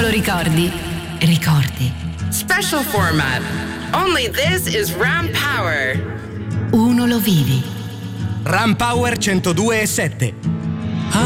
solo ricordi. Ricordi. Special format. Only this is Ram Power. Uno lo vivi. Ram Power 102.7.